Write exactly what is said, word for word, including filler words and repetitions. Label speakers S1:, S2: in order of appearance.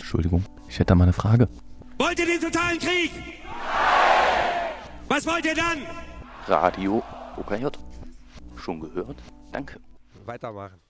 S1: Entschuldigung, ich hätte da mal eine Frage.
S2: Wollt ihr den totalen Krieg? Was wollt ihr dann?
S1: Radio O K J. Schon gehört? Danke.
S3: Weitermachen.